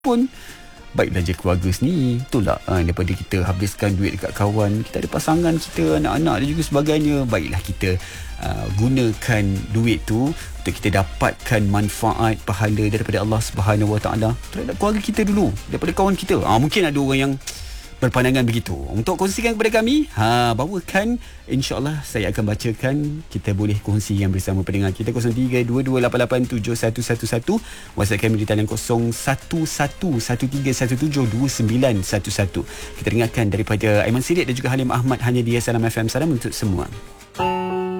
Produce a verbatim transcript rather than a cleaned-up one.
pun baik belajar keluarga sendiri. Betul tak? Ha, daripada kita habiskan duit dekat kawan, kita ada pasangan kita, anak-anak dan juga sebagainya. Baiklah kita uh, gunakan duit tu untuk kita dapatkan manfaat pahala daripada Allah Subhanahu Wa Taala terhadap keluarga kita dulu, daripada kawan kita. Ha, mungkin ada orang yang berpandangan begitu. Untuk kongsikan kepada kami, ha, bawakan, insya-Allah saya akan bacakan. Kita boleh kongsikan bersama pendengar kita kosong tiga dua dua lapan lapan tujuh satu satu satu. WhatsApp kami di talian kosong satu satu satu tiga satu tujuh dua sembilan satu satu. Kita dengarkan daripada Aiman Sidik dan juga Halim Ahmad hanya di Salam F M. Salam untuk semua.